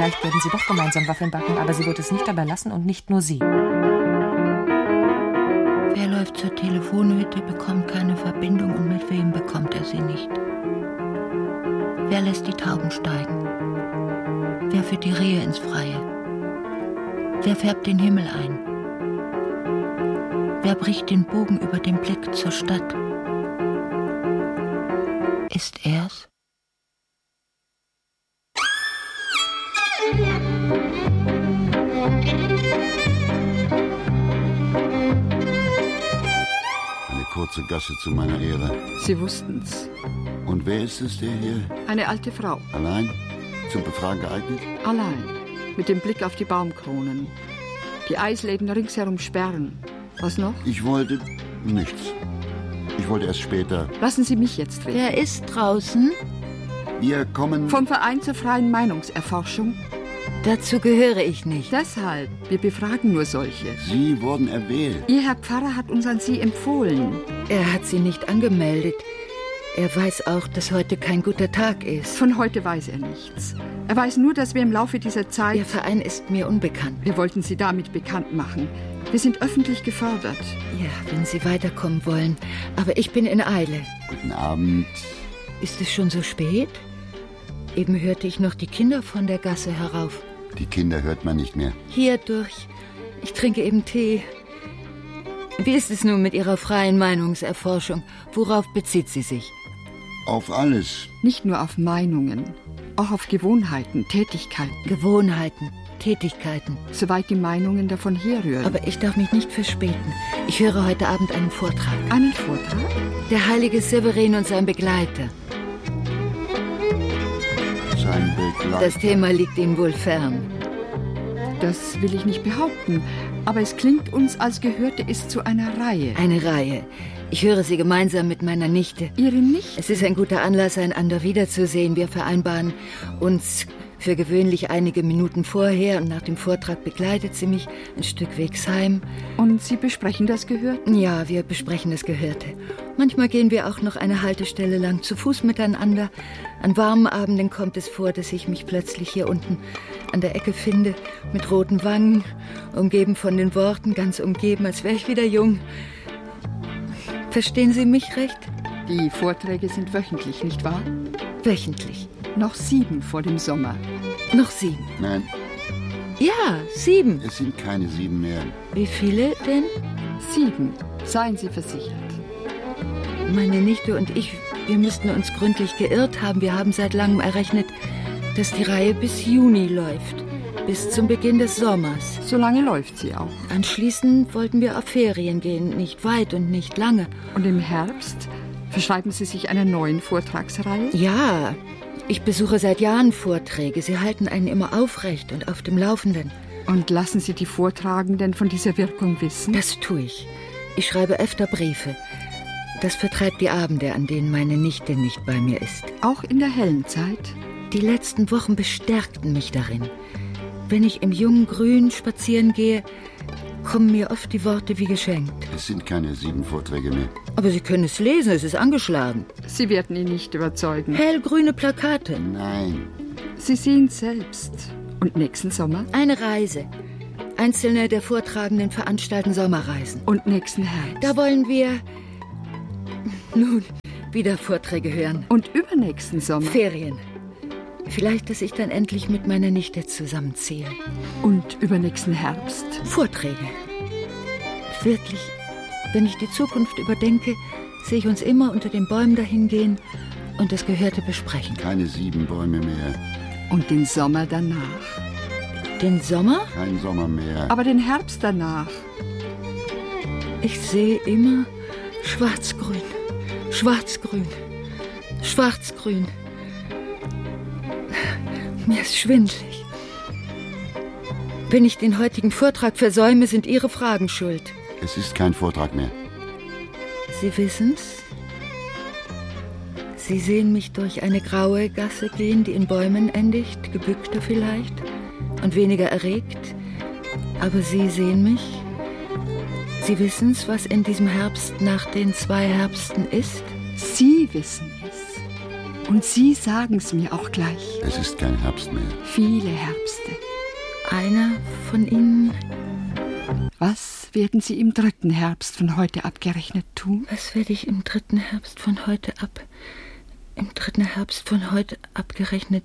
Vielleicht werden sie doch gemeinsam Waffeln backen, aber sie wird es nicht dabei lassen und nicht nur sie. Wer läuft zur Telefonhütte, bekommt keine Verbindung und mit wem bekommt er sie nicht? Wer lässt die Tauben steigen? Wer führt die Rehe ins Freie? Wer färbt den Himmel ein? Wer bricht den Bogen über den Blick zur Stadt? Ist er's? Eine kurze Gasse zu meiner Ehre. Sie wussten's. Und wer ist es, der hier? Eine alte Frau. Allein? Zum Befragen geeignet? Allein. Mit dem Blick auf die Baumkronen. Die Eisläden ringsherum sperren. Was noch? Ich wollte nichts. Ich wollte erst später. Lassen Sie mich jetzt reden. Wer ist draußen? Wir kommen... Vom Verein zur freien Meinungserforschung. Dazu gehöre ich nicht. Deshalb, wir befragen nur solche. Sie wurden erwählt. Ihr Herr Pfarrer hat uns an Sie empfohlen. Er hat sie nicht angemeldet. Er weiß auch, dass heute kein guter Tag ist. Von heute weiß er nichts. Er weiß nur, dass wir im Laufe dieser Zeit... Der Verein ist mir unbekannt. Wir wollten Sie damit bekannt machen. Wir sind öffentlich gefordert. Ja, wenn Sie weiterkommen wollen. Aber ich bin in Eile. Guten Abend. Ist es schon so spät? Eben hörte ich noch die Kinder von der Gasse herauf. Die Kinder hört man nicht mehr. Hier durch. Ich trinke eben Tee. Wie ist es nun mit Ihrer freien Meinungserforschung? Worauf bezieht sie sich? Auf alles. Nicht nur auf Meinungen, auch auf Gewohnheiten, Tätigkeiten. Gewohnheiten, Tätigkeiten. Soweit die Meinungen davon herrühren. Aber ich darf mich nicht verspäten. Ich höre heute Abend einen Vortrag. Einen Vortrag? Der heilige Severin und sein Begleiter. Sein Begleiter. Das Thema liegt Ihnen wohl fern. Das will ich nicht behaupten. Aber es klingt uns, als gehörte es zu einer Reihe. Eine Reihe. Ich höre sie gemeinsam mit meiner Nichte. Ihre Nichte? Es ist ein guter Anlass, einander wiederzusehen. Wir vereinbaren uns für gewöhnlich einige Minuten vorher und nach dem Vortrag begleitet sie mich ein Stück wegs heim. Und Sie besprechen das Gehörte? Ja, wir besprechen das Gehörte. Manchmal gehen wir auch noch eine Haltestelle lang zu Fuß miteinander. An warmen Abenden kommt es vor, dass ich mich plötzlich hier unten an der Ecke finde, mit roten Wangen, umgeben von den Worten, ganz umgeben, als wäre ich wieder jung. Verstehen Sie mich recht? Die Vorträge sind wöchentlich, nicht wahr? Wöchentlich. Noch 7 vor dem Sommer. Noch 7? Nein, Ja, 7. es sind keine 7 mehr. Wie viele denn? 7. Seien Sie versichert. Meine Nichte und ich, wir müssten uns gründlich geirrt haben. Wir haben seit langem errechnet, dass die Reihe bis Juni läuft. Bis zum Beginn des Sommers. So lange läuft sie auch. Anschließend wollten wir auf Ferien gehen. Nicht weit und nicht lange. Und im Herbst verschreiben Sie sich einer neuen Vortragsreihe? Ja, ich besuche seit Jahren Vorträge. Sie halten einen immer aufrecht und auf dem Laufenden. Und lassen Sie die Vortragenden von dieser Wirkung wissen? Das tue ich. Ich schreibe öfter Briefe. Das vertreibt die Abende, an denen meine Nichte nicht bei mir ist. Auch in der hellen Zeit? Die letzten Wochen bestärkten mich darin. Wenn ich im jungen Grün spazieren gehe, kommen mir oft die Worte wie geschenkt. Es sind keine 7 Vorträge mehr. Aber Sie können es lesen, es ist angeschlagen. Sie werden ihn nicht überzeugen. Hellgrüne Plakate. Nein. Sie sehen es selbst. Und nächsten Sommer? Eine Reise. Einzelne der Vortragenden veranstalten Sommerreisen. Und nächsten Herbst? Da wollen wir nun wieder Vorträge hören. Und übernächsten Sommer? Ferien. Vielleicht, dass ich dann endlich mit meiner Nichte zusammenziehe. Und übernächsten Herbst? Vorträge. Wirklich, wenn ich die Zukunft überdenke, sehe ich uns immer unter den Bäumen dahin gehen und das Gehörte besprechen. Keine 7 Bäume mehr. Und den Sommer danach? Den Sommer? Kein Sommer mehr. Aber den Herbst danach? Ich sehe immer schwarz-grün, schwarz-grün, schwarz-grün. Mir ist schwindelig. Wenn ich den heutigen Vortrag versäume, sind Ihre Fragen schuld. Es ist kein Vortrag mehr. Sie wissen's? Sie sehen mich durch eine graue Gasse gehen, die in Bäumen endigt, gebückter vielleicht und weniger erregt. Aber Sie sehen mich. Sie wissen's, was in diesem Herbst nach den 2 Herbsten ist? Sie wissen es. Und Sie sagen's mir auch gleich. Es ist kein Herbst mehr. Viele Herbste. Einer von ihnen. Was werden Sie im 3. Herbst von heute abgerechnet tun? Was werde ich im 3. Herbst von heute ab? Im 3. Herbst von heute abgerechnet.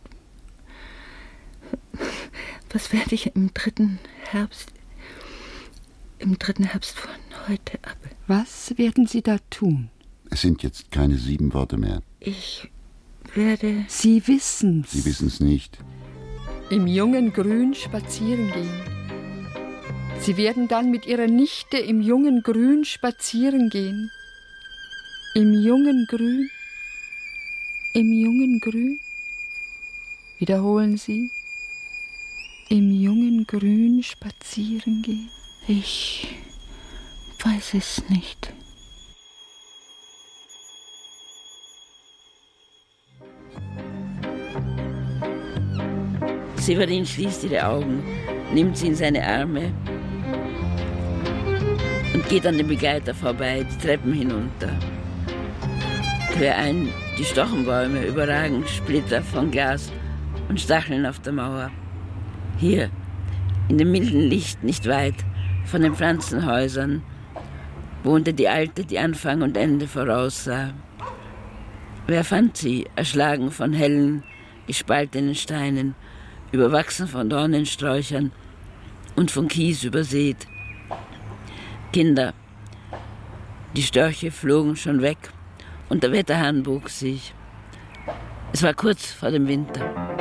Was werde ich im 3. Herbst? Im 3. Herbst von heute ab? Was werden Sie da tun? Es sind jetzt keine 7 Worte mehr. Ich werde... Sie wissen's. Sie wissen's nicht. Im jungen Grün spazieren gehen. Sie werden dann mit Ihrer Nichte im jungen Grün spazieren gehen. Im jungen Grün. Im jungen Grün. Wiederholen Sie. Im jungen Grün spazieren gehen. Ich weiß es nicht. Severin schließt ihre Augen, nimmt sie in seine Arme und geht an dem Begleiter vorbei, die Treppen hinunter. Querein die Stochenbäume überragen Splitter von Glas und Stacheln auf der Mauer. Hier, in dem milden Licht, nicht weit von den Pflanzenhäusern, wohnte die Alte, die Anfang und Ende voraussah. Wer fand sie, erschlagen von hellen, gespaltenen Steinen, überwachsen von Dornensträuchern und von Kies übersät. Kinder. Die Störche flogen schon weg und der Wetterhahn bog sich. Es war kurz vor dem Winter.